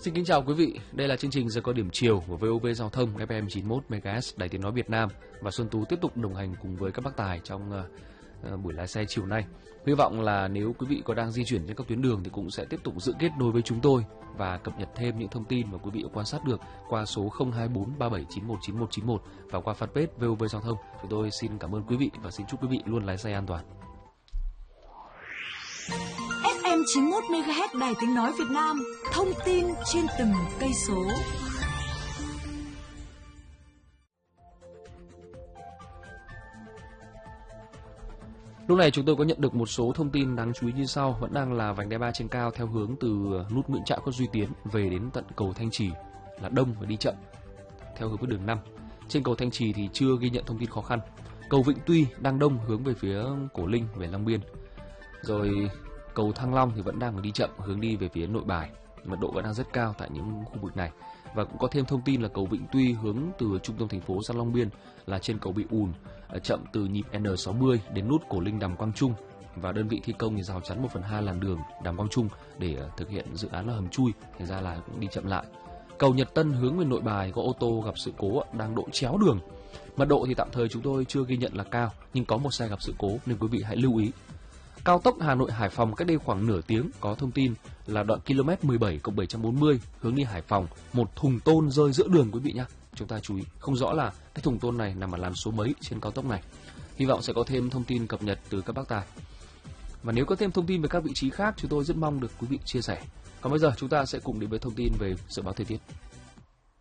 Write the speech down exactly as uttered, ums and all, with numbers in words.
Xin kính chào quý vị, đây là chương trình Giờ Có Điểm Chiều của vê o vê Giao thông ép em chín mươi mốt mê ga héc Đài Tiếng Nói Việt Nam, và Xuân Tú tiếp tục đồng hành cùng với các bác tài trong uh, uh, buổi lái xe chiều nay. Hy vọng là nếu quý vị có đang di chuyển trên các tuyến đường thì cũng sẽ tiếp tục giữ kết nối với chúng tôi và cập nhật thêm những thông tin mà quý vị quan sát được qua số không hai bốn ba bảy chín một chín một chín một và qua fanpage vê o vê Giao thông. Chúng tôi xin cảm ơn quý vị và xin chúc quý vị luôn lái xe an toàn. ép em chín mươi mốt mê ga héc Đài Tiếng Nói Việt Nam, thông tin trên từng cây số. Lúc này chúng tôi có nhận được một số thông tin đáng chú ý như sau. Vẫn đang là vành đai ba trên cao theo hướng từ nút Nguyễn Trãi, Khuất Duy Tiến về đến tận cầu Thanh Trì là đông và đi chậm theo hướng với đường năm. Trên cầu Thanh Trì thì chưa ghi nhận thông tin khó khăn. Cầu Vĩnh Tuy đang đông hướng về phía Cổ Linh về Long Biên. Rồi cầu Thăng Long thì vẫn đang đi chậm hướng đi về phía Nội Bài, mật độ vẫn đang rất cao tại những khu vực này. Và cũng có thêm thông tin là cầu Vĩnh Tuy hướng từ trung tâm thành phố sang Long Biên là trên cầu bị ùn chậm từ nhịp N sáu mươi đến nút Cổ Linh Đàm Quang Trung, và đơn vị thi công thì rào chắn một phần hai làn đường Đàm Quang Trung để thực hiện dự án là hầm chui, thành ra là cũng đi chậm lại. Cầu Nhật Tân hướng về Nội Bài có ô tô gặp sự cố đang đỗ chéo đường. Mật độ thì tạm thời chúng tôi chưa ghi nhận là cao, nhưng có một xe gặp sự cố nên quý vị hãy lưu ý. Cao tốc Hà Nội Hải Phòng cách đây khoảng nửa tiếng có thông tin là đoạn km mười bảy cộng bảy trăm bốn mươi hướng đi Hải Phòng, một thùng tôn rơi giữa đường quý vị nhé. Chúng ta chú ý, không rõ là cái thùng tôn này nằm ở làn số mấy trên cao tốc này. Hy vọng sẽ có thêm thông tin cập nhật từ các bác tài. Và nếu có thêm thông tin về các vị trí khác, chúng tôi rất mong được quý vị chia sẻ. Còn bây giờ chúng ta sẽ cùng đến với thông tin về dự báo thời tiết.